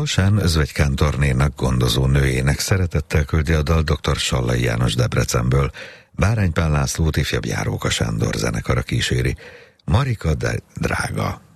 Salsán Özvegy kántornénak, gondozó nőjének szeretettel küldi a dal dr. Sallai János Debrecenből. Bárány Pál Lászlót ifjabb Járóka Sándor zenekara kíséri. Marika, de drága.